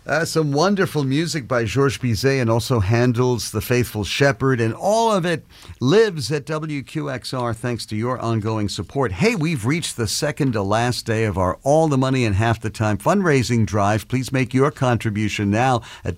Some wonderful music by Georges Bizet, and also Handel's The Faithful Shepherd, and all of it lives at WQXR thanks to your ongoing support. Hey, we've reached the second to last day of our All the Money in Half the Time fundraising drive. Please make your contribution now at